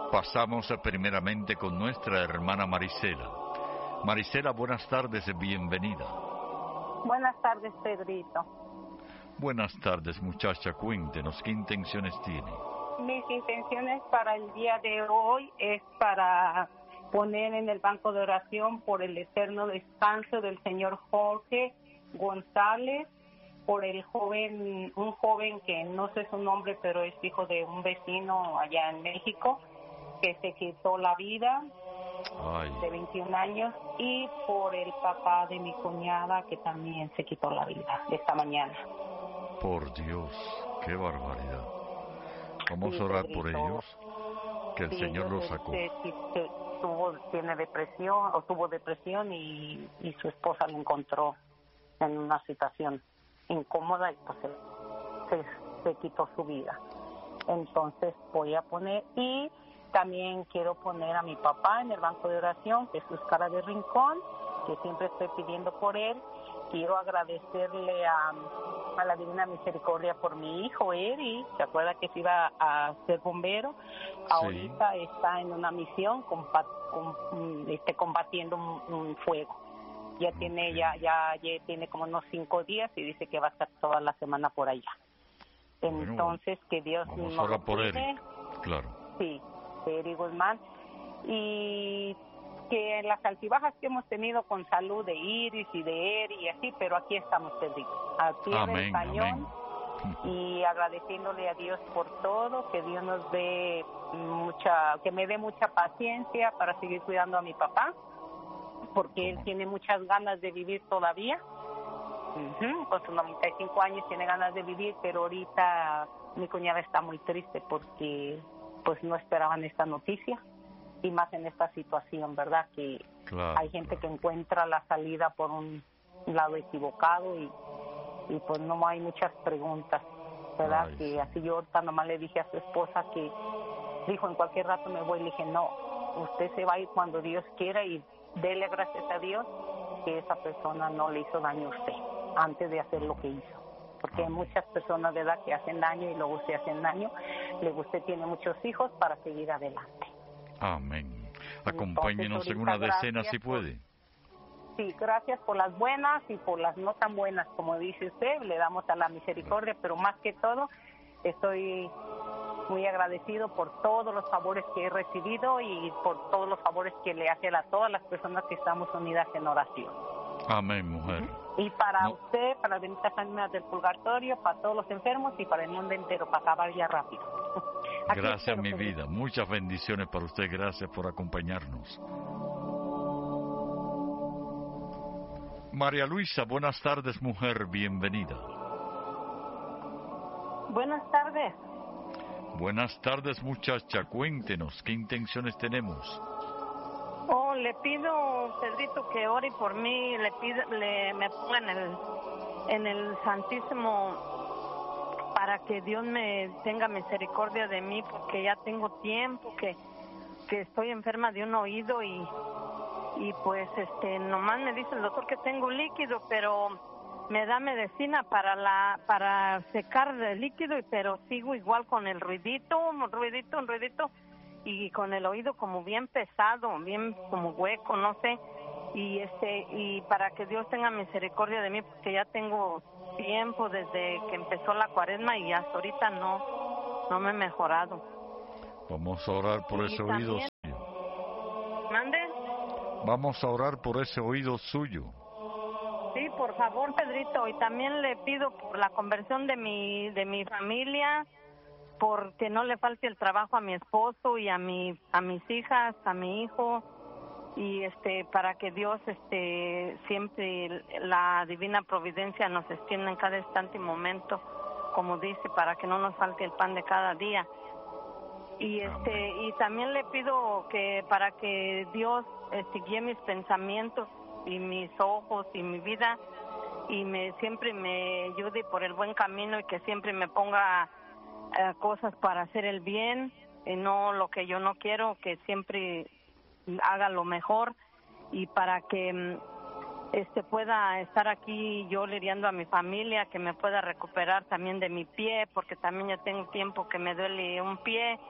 Pasamos primeramente con nuestra hermana Marisela. Marisela, buenas tardes, bienvenida. Buenas tardes, Pedrito. Buenas tardes, muchacha, cuéntenos, ¿qué intenciones tiene? Mis intenciones para el día de hoy es para poner en el banco de oración por el eterno descanso del señor Jorge González, por el un joven que no sé su nombre, pero es hijo de un vecino allá en México, que se quitó la vida. Ay. De 21 años, y por el papá de mi cuñada, que también se quitó la vida esta mañana. Por Dios, qué barbaridad. Vamos a orar por ellos, que el Señor los sacó. Tiene depresión, o tuvo depresión, y su esposa lo encontró en una situación incómoda, y pues se quitó su vida. Entonces voy a poner, y también quiero poner a mi papá en el banco de oración, Jesús Cara de Rincón, que siempre estoy pidiendo por él. Quiero agradecerle a la Divina Misericordia por mi hijo Eri. ¿Se acuerda que se iba a ser bombero? Sí. Ahorita está en una misión combatiendo un fuego. Ya tiene ya tiene como unos 5 días, y dice que va a estar toda la semana por allá. Entonces, que Dios nos lo cuide. Claro. Sí, Eri Guzmán. Y que las altibajas que hemos tenido con salud de Iris y de Eri y así, pero aquí estamos, Pedrito, al pie del cañón, y agradeciéndole a Dios por todo, que Dios nos dé que me dé mucha paciencia para seguir cuidando a mi papá, porque él tiene muchas ganas de vivir todavía. Con sus 95 años tiene ganas de vivir, pero ahorita mi cuñada está muy triste porque pues no esperaban esta noticia, y más en esta situación, ¿verdad? Que hay gente que encuentra la salida por un lado equivocado, y pues no hay muchas preguntas, ¿verdad? Que así yo ahorita nomás le dije a su esposa, que dijo en cualquier rato me voy, le dije no, usted se va a ir cuando Dios quiera, y dele gracias a Dios que esa persona no le hizo daño a usted antes de hacer lo que hizo, porque hay muchas personas de edad que hacen daño y luego se hacen daño. Usted tiene muchos hijos para seguir adelante. Amén. Acompáñenos en una decena si puede. Sí, gracias por las buenas y por las no tan buenas, como dice usted, le damos a la misericordia, pero más que todo estoy muy agradecido por todos los favores que he recibido y por todos los favores que le hace a todas las personas que estamos unidas en oración. Amén, mujer. Y para usted, para las benditas ánimas del purgatorio, para todos los enfermos y para el mundo entero, para acabar ya rápido. Gracias, mi vida. Muchas bendiciones para usted. Gracias por acompañarnos. María Luisa, buenas tardes, mujer. Bienvenida. Buenas tardes. Buenas tardes, muchacha. Cuéntenos, ¿qué intenciones tenemos? Le pido, Pedrito, que ore por mí, me ponga en el Santísimo, para que Dios me tenga misericordia de mí, porque ya tengo tiempo que estoy enferma de un oído, y pues nomás me dice el doctor que tengo líquido, pero me da medicina para secar el líquido, pero sigo igual con el ruidito, y con el oído como bien pesado, bien como hueco, no sé, y para que Dios tenga misericordia de mí, porque ya tengo tiempo desde que empezó la cuaresma y hasta ahorita no me he mejorado. Vamos a orar por ese oído suyo. ¿Mande? Vamos a orar por ese oído suyo. Sí, por favor, Pedrito, y también le pido por la conversión de mi familia, porque no le falte el trabajo a mi esposo y a mis hijas, a mi hijo, y para que Dios siempre la divina providencia nos extienda en cada instante y momento, como dice, para que no nos falte el pan de cada día. Y y también le pido que para que Dios guíe mis pensamientos y mis ojos y mi vida, y siempre me ayude por el buen camino, y que siempre me ponga cosas para hacer el bien, y no lo que yo no quiero, que siempre haga lo mejor, y para que pueda estar aquí yo lidiando a mi familia, que me pueda recuperar también de mi pie, porque también ya tengo tiempo que me duele un pie,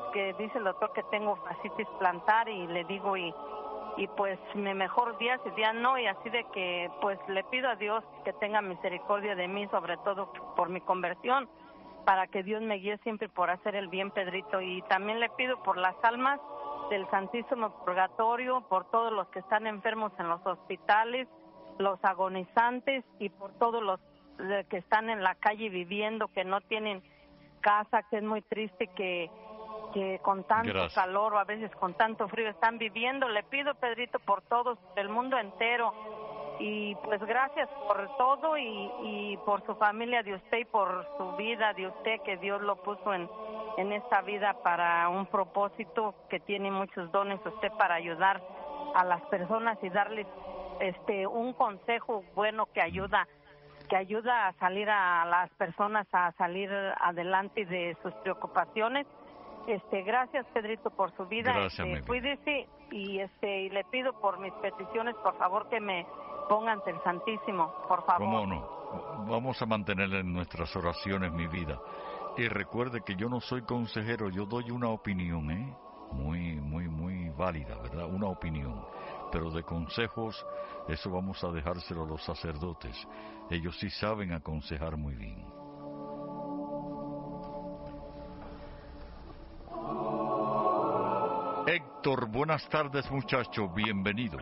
que dice el doctor que tengo fascitis plantar y le digo y pues me mejor días y días no, y así de que pues le pido a Dios que tenga misericordia de mí, sobre todo por mi conversión, para que Dios me guíe siempre por hacer el bien, Pedrito. Y también le pido por las almas del Santísimo Purgatorio, por todos los que están enfermos en los hospitales, los agonizantes, y por todos los que están en la calle viviendo, que no tienen casa, que es muy triste que con tanto calor o a veces con tanto frío están viviendo. Le pido, Pedrito, por todos, el mundo entero, y pues gracias por todo y por su familia de usted y por su vida de usted, que Dios lo puso en esta vida para un propósito, que tiene muchos dones usted para ayudar a las personas y darles un consejo bueno que ayuda a salir a las personas a salir adelante de sus preocupaciones. Gracias, Pedrito, por su vida. Gracias, cuídese y le pido por mis peticiones, por favor, que me pongan ante el Santísimo, por favor. ¿Cómo no? Vamos a mantenerle en nuestras oraciones, mi vida. Y recuerde que yo no soy consejero, yo doy una opinión, muy válida, ¿verdad? Una opinión. Pero de consejos, eso vamos a dejárselo a los sacerdotes. Ellos sí saben aconsejar muy bien. Héctor, buenas tardes, muchacho, bienvenido.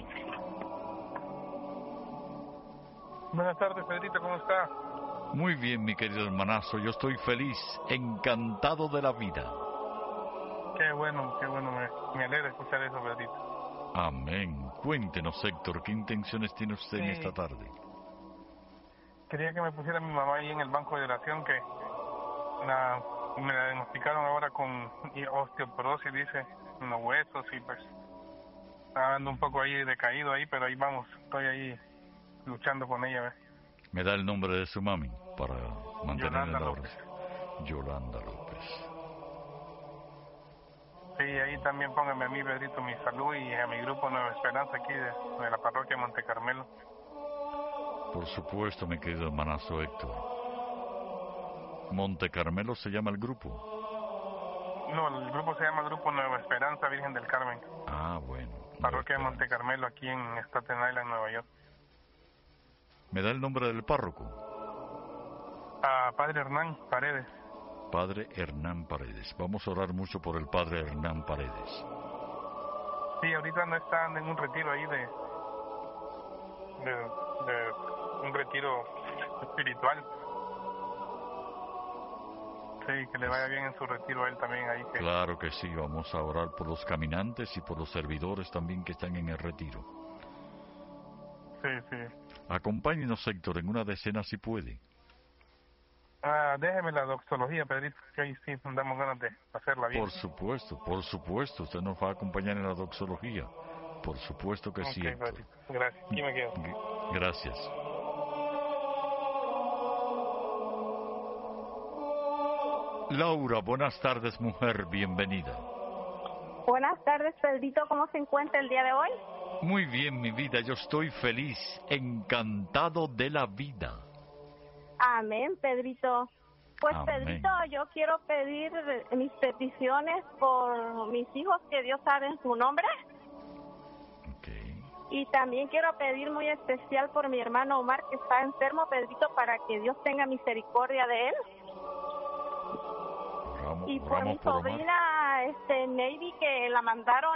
Buenas tardes, Pedrito, ¿cómo está? Muy bien, mi querido hermanazo, yo estoy feliz, encantado de la vida. Qué bueno, me alegra escuchar eso, Pedrito. Amén. Cuéntenos, Héctor, ¿qué intenciones tiene usted en esta tarde? Quería que me pusiera mi mamá ahí en el banco de oración, que me la diagnosticaron ahora con osteoporosis, dice, en los huesos, y pues ando un poco ahí decaído ahí, pero ahí vamos, estoy ahí luchando con ella, ¿ves? ¿Me da el nombre de su mami para mantenerla en la López. Yolanda López. Sí, ahí también póngame a mí, Pedrito, mi salud, y a mi grupo Nueva Esperanza aquí de la parroquia Monte Carmelo. Por supuesto, mi querido hermanazo Héctor. ¿Monte Carmelo se llama el grupo? No, el grupo se llama Grupo Nueva Esperanza Virgen del Carmen. Ah, bueno. Parroquia de Monte Carmelo, aquí en Staten Island, Nueva York. ¿Me da el nombre del párroco? Padre Hernán Paredes. Padre Hernán Paredes. Vamos a orar mucho por el Padre Hernán Paredes. Sí, ahorita no está en un retiro ahí de un retiro espiritual. Sí, que le vaya bien en su retiro a él también ahí. Claro que sí, vamos a orar por los caminantes y por los servidores también que están en el retiro. Sí. Acompáñenos, Héctor, en una decena si puede. Déjeme la doxología, Pedrito, que ahí sí damos ganas de hacerla bien. Por supuesto, usted nos va a acompañar en la doxología. Por supuesto que sí, Héctor. Pedrito, gracias, aquí me quedo. Gracias. Laura, buenas tardes, mujer, bienvenida. Buenas tardes, Pedrito, ¿cómo se encuentra el día de hoy? Muy bien, mi vida, yo estoy feliz, encantado de la vida. Amén, Pedrito. Pues, Amén. Pedrito, yo quiero pedir mis peticiones por mis hijos, que Dios sabe en su nombre. Okay. Y también quiero pedir muy especial por mi hermano Omar, que está enfermo, Pedrito, para que Dios tenga misericordia de él. Y por mi sobrina Navy, que la mandaron